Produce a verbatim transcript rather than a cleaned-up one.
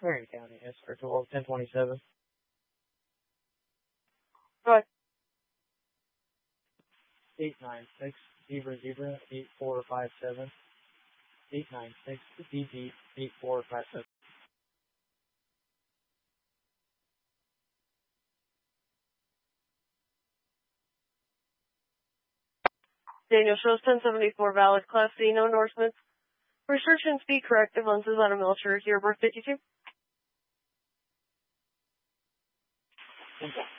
Marion County, S for twelve, ten twenty-seven. Go ahead. eight nine six, zebra zebra, eight four five seven. eight nine six, B B, eight four five seven. Daniel shows ten seventy-four valid, Class C, no endorsements. Restrictions be corrective. Lenses out of military. Year birth fifty-two. Okay.